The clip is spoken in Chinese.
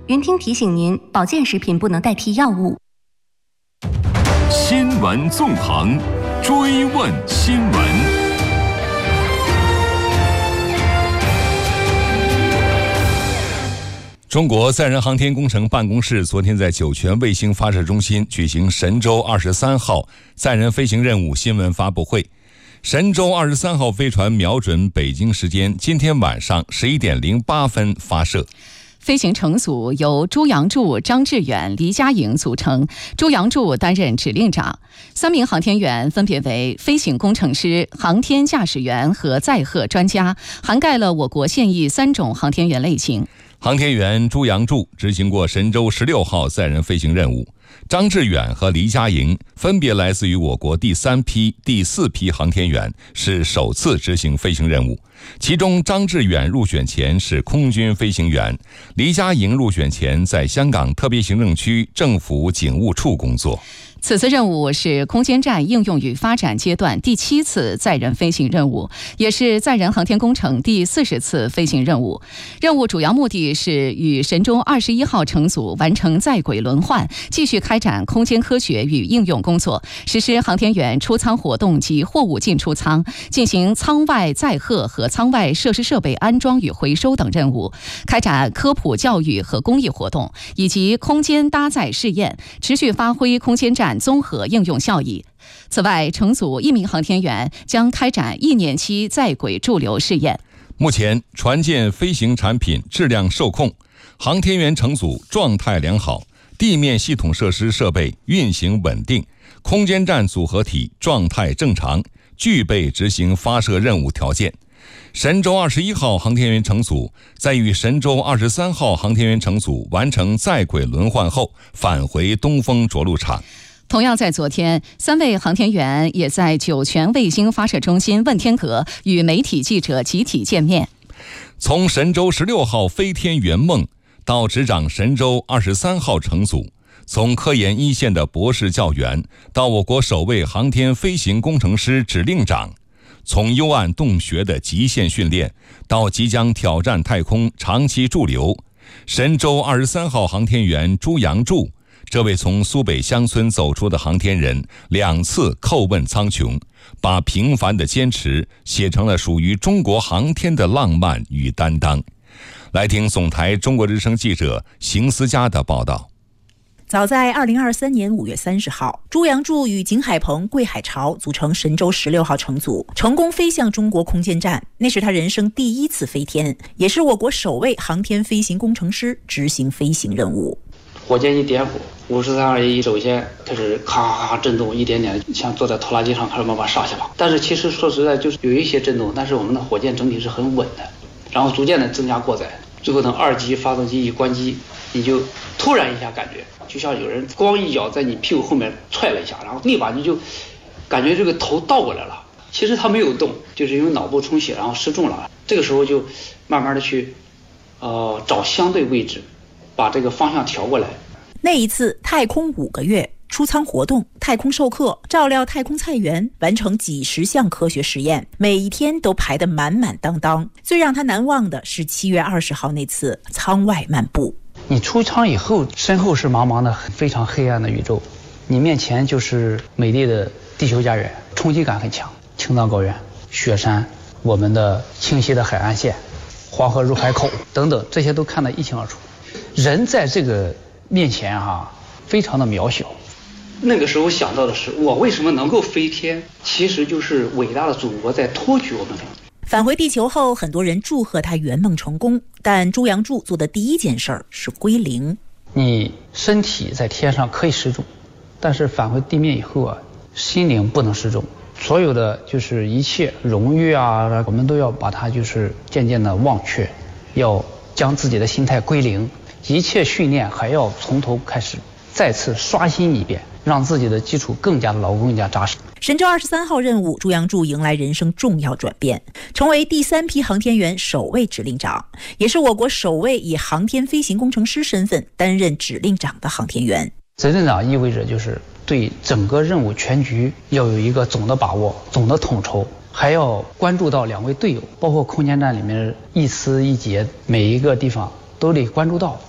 云听提醒您，保健食品不能代替药物。 新闻纵横，追问新闻。中国载人航天工程办公室昨天在酒泉卫星发射中心举行神舟23号载人飞行任务新闻发布会。神舟23号飞船瞄准北京时间今天晚上11点08分发射。 飞行乘组由朱杨柱、张志远、黎佳莹组成，朱杨柱担任指令长。3名航天员分别为飞行工程师、航天驾驶员和载荷专家，涵盖了我国现役3种航天员类型。 航天员朱杨柱执行过神舟16号载人飞行任务，张志远和黎佳莹分别来自于我国第3批、第4批航天员，是首次执行飞行任务。其中张志远入选前是空军飞行员，黎佳莹入选前在香港特别行政区政府警务处工作。 此次任务是空间站应用与发展阶段第7次载人飞行任务，也是载人航天工程第40次飞行任务。任务主要目的是与神舟21号乘组完成在轨轮换，继续开展空间科学与应用工作，实施航天员出舱活动及货物进出舱，进行舱外载荷和舱外设施设备安装与回收等任务，开展科普教育和公益活动，以及空间搭载试验，持续发挥空间站综合应用效益。此外，乘组1名航天员将开展1年期在轨驻留试验。 目前，船舰飞行产品质量受控，航天员乘组状态良好，地面系统设施设备运行稳定，空间站组合体状态正常，具备执行发射任务条件。神舟21号航天员乘组在与神舟23号航天员乘组完成在轨轮换后，返回东风着陆场。 同样在昨天，3位航天员也在酒泉卫星发射中心问天阁与媒体记者集体见面。 从神舟16号飞天圆梦到执掌神舟23号乘组，从科研一线的博士教员到我国首位航天飞行工程师指令长，从幽暗洞穴的极限训练到即将挑战太空长期驻留，神舟23号航天员朱杨柱这位从苏北乡村走出的航天人2次叩问苍穹，把平凡的坚持写成了属于中国航天的浪漫与担当。来听总台中国之声记者邢思佳的报道。 早在2023年5月30号，朱杨柱与景海鹏、桂海潮组成神舟16号乘组，成功飞向中国空间站。那是他人生第1次飞天，也是我国首位航天飞行工程师执行飞行任务。 火箭一点火，5321首先开始咔咔咔震动，一点点像坐在拖拉机上开始慢慢上去了。但是其实说实在就是有一些震动，但是我们的火箭整体是很稳的，然后逐渐的增加过载，最后等2级发动机一关机，你就突然一下感觉就像有人光一脚在你屁股后面踹了一下，然后立马你就感觉这个头倒过来了。其实它没有动，就是因为脑部充血然后失重了。这个时候就慢慢的去找相对位置，把这个方向调过来。 那一次太空5个月，出舱活动、太空授课、照料太空菜园，完成几10项科学实验，每一天都排得满满当当。最让他难忘的是7月20号那次舱外漫步。 你出舱以后，身后是茫茫的非常黑暗的宇宙，你面前就是美丽的地球家园，冲击感很强。青藏高原、雪山，我们的清晰的海岸线，黄河入海口等等，这些都看得一清二楚。人在这个面前非常的渺小。 那个时候想到的是，我为什么能够飞天？其实就是伟大的祖国在托举我们。 返回地球后，很多人祝贺他圆梦成功，但朱杨柱做的第一件事是归零。 你身体在天上可以失重，但是返回地面以后心灵不能失重。所有的就是一切荣誉我们都要把它就是渐渐的忘却，要将自己的心态归零，一切训练还要从头开始，再次刷新一遍，让自己的基础更加的牢固、更加扎实。 神舟23号任务，朱杨柱迎来人生重要转变，成为第3批航天员首位指令长，也是我国首位以航天飞行工程师身份担任指令长的航天员。 指令长意味着就是对整个任务全局要有一个总的把握、总的统筹，还要关注到2位队友，包括空间站里面一丝一节，每一个地方都得关注到。